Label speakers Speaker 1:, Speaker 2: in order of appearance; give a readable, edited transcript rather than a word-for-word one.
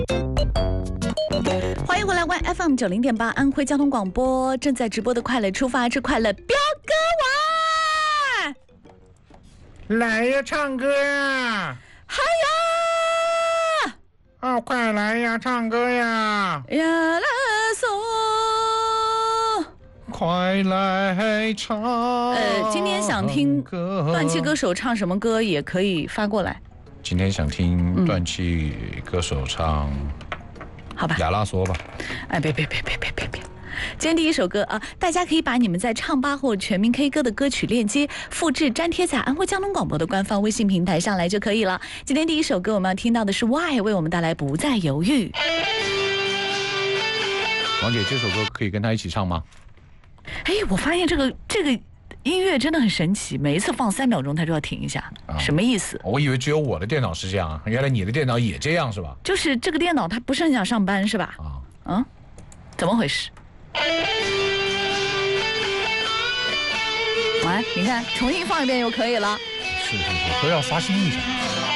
Speaker 1: 欢迎回来 ，YFM 90.8安徽交通广播正在直播的快乐出发之快乐彪哥
Speaker 2: 娃，来呀，唱歌呀！
Speaker 1: 嗨呀！
Speaker 2: 哦，快来呀，唱歌呀！
Speaker 1: 呀啦嗦。
Speaker 2: 快来唱。
Speaker 1: 今天想听断气歌手唱什么歌也可以发过来。
Speaker 2: 今天想听断气歌手唱。
Speaker 1: 好吧，
Speaker 2: 亚拉索吧。
Speaker 1: 哎，别！今天第一首歌啊，大家可以把你们在唱吧或全民 K 歌的歌曲链接复制粘贴在安徽交通广播的官方微信平台上来就可以了。今天第一首歌我们要听到的是 Y 为我们带来《不再犹豫》。
Speaker 2: 王姐，这首歌可以跟他一起唱吗？
Speaker 1: 哎，我发现这个音乐真的很神奇，每一次放3秒钟它就要停一下，什么意思？
Speaker 2: 我以为只有我的电脑是这样，原来你的电脑也这样是吧？
Speaker 1: 就是这个电脑它不是很想上班是吧？怎么回事？来，你看，重新放一遍就可以了。
Speaker 2: 是，都要刷新一下。